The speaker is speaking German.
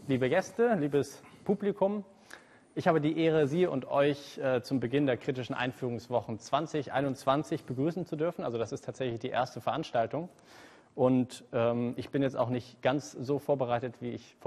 liebe Gäste, liebes Publikum. Ich habe die Ehre, Sie und euch zum Beginn der kritischen Einführungswochen 2021 begrüßen zu dürfen. Also das ist tatsächlich die erste Veranstaltung. Und ich bin jetzt auch nicht ganz so vorbereitet, wie ich